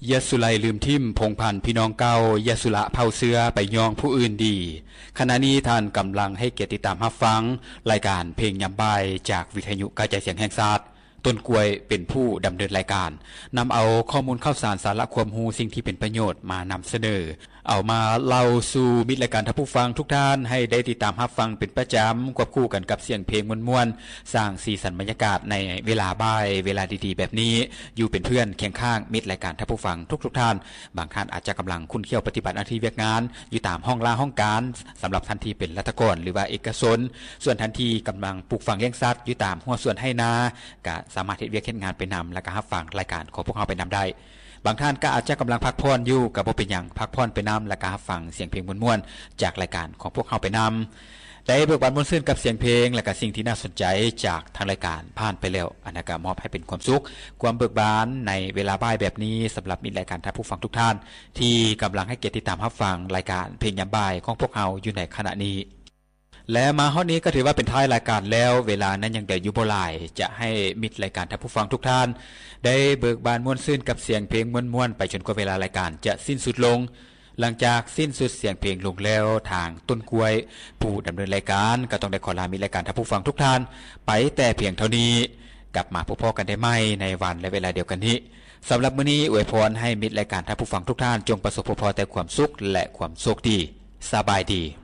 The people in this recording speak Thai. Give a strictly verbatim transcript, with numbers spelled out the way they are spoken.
ยะสุไลลืมทิมพงพันธ์พี่น้องเก่ายะสุละเผาเสือไปยองผู้อื่นดีขณะนี้ท่านกำลังให้เกียรติตามรับฟังรายการเพลงยามบ่ายจากวิทยุกระจายเสียงแห่งชาติต้นกล้วยเป็นผู้ดำเนินรายการนำเอาข้อมูลข่าวสารสาระความรู้สิ่งที่เป็นประโยชน์มานำเสนอเอามาเล่าสู่มิตรรายการท่านผู้ฟังทุกท่านให้ได้ติดตามรับฟังเป็นประจำควบคู่กันกับเสียงเพลงม่วนๆสร้างสีสันบรรยากาศในเวลาบ่ายเวลาดีๆแบบนี้อยู่เป็นเพื่อนเคียงข้างมิตรรายการท่านผู้ฟังทุกๆท่านบางท่านอาจจะกำลังคุ้นเคี่ยวปฏิบัติหน้าที่เวียกงานอยู่ตามห้องล่าห้องการสำหรับท่านที่เป็นรัฐกรหรือว่าเอกชนส่วนท่านที่กำลังปลูกฝังเลี้ยงสัตว์อยู่ตามหัวสวนให้นาก็สามารถเฮ็ดเวียกเฮ็ดงานไปนำและก็รับฟังรายการของพวกเราไปนำได้บางท่านก็อาจจะกำลังพักผ่อนอยู่ก็บ่เป็นหยังพักผ่อนไปนำและก็รับฟังเสียงเพลงม่วนๆจากรายการของพวกเราไปนำได้เบิกบานม่วนซื่นกับเสียงเพลงและก็สิ่งที่น่าสนใจจากทางรายการผ่านไปแล้วอันนั้นก็มอบให้เป็นความสุขความเบิกบานในเวลาบ่ายแบบนี้สำหรับมิตรรายการท่านผู้ฟังทุกท่านที่กำลังให้เกียรติติดตามรับฟังรายการเพลงยามบ่ายของพวกเราอยู่ในขณะนี้และมาฮอดนี้ก็ถือว่าเป็นท้ายรายการแล้วเวลานั้นยังได้อยู่บ่หลายจะให้มิตรรายการท่านผู้ฟังทุกท่านได้เบิกบานม่วนซื่นกับเสียงเพลงม่วนๆไปจนกว่าเวลารายการจะสิ้นสุดลงหลังจากสิ้นสุดเสียงเพลงลงแล้วทางต้นกล้วยผู้ดำเนินรายการก็ต้องได้ขอลามิตรรายการท่านผู้ฟังทุกท่านไปแต่เพียงเท่านี้กลับมาพบพอกันได้ใหม่ในวันและเวลาเดียวกันนี้สำหรับมื้อนี้อวยพรให้มิตรรายการท่านผู้ฟังทุกท่านจงประสบพบพอแต่ความสุขและความโชคดีสบายดี